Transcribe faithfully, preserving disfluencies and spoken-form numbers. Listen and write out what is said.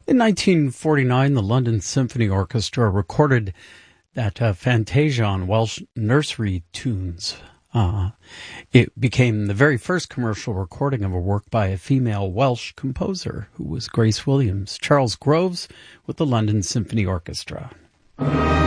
In nineteen forty-nine, the London Symphony Orchestra recorded that uh, Fantasia on Welsh nursery tunes. Uh, it became the very first commercial recording of a work by a female Welsh composer, who was Grace Williams. Charles Groves with the London Symphony Orchestra.